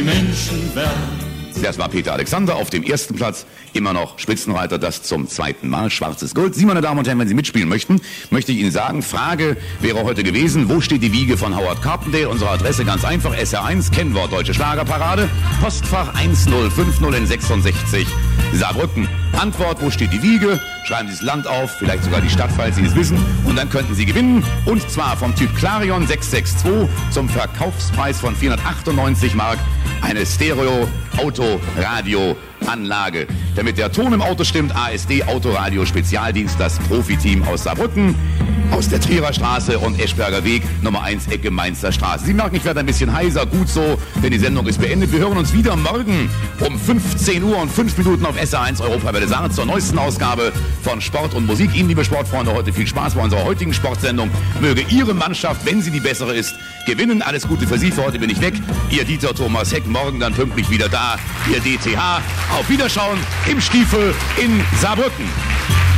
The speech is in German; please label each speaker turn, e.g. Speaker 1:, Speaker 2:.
Speaker 1: Menschenwerk.
Speaker 2: Das war Peter Alexander auf dem ersten Platz, immer noch Spitzenreiter, das zum zweiten Mal, schwarzes Gold. Sie, meine Damen und Herren, wenn Sie mitspielen möchten, möchte ich Ihnen sagen, Frage wäre heute gewesen, wo steht die Wiege von Howard Carpendale? Unsere Adresse ganz einfach, SR1, Kennwort Deutsche Schlagerparade, Postfach 1050 in 66 Saarbrücken. Antwort, wo steht die Wiege? Schreiben Sie das Land auf, vielleicht sogar die Stadt, falls Sie es wissen, und dann könnten Sie gewinnen. Und zwar vom Typ Clarion 662 zum Verkaufspreis von 498 Mark eine Stereo-Auto-Radio-Anlage. Damit der Ton im Auto stimmt, ASD Autoradio Spezialdienst, das Profiteam aus Saarbrücken, aus der Trierer Straße und Eschberger Weg, Nummer 1, Ecke Mainzer Straße. Sie merken, ich werde ein bisschen heiser, gut so, denn die Sendung ist beendet. Wir hören uns wieder morgen um 15 Uhr und 5 Minuten auf SR1 Europawelle Saar zur neuesten Ausgabe von Sport und Musik. Ihnen, liebe Sportfreunde, heute viel Spaß bei unserer heutigen Sportsendung. Möge Ihre Mannschaft, wenn sie die bessere ist, gewinnen. Alles Gute für Sie. Für heute bin ich weg. Ihr Dieter Thomas Heck, morgen dann pünktlich wieder da. Ihr DTH. Auf Wiederschauen im Stiefel in Saarbrücken.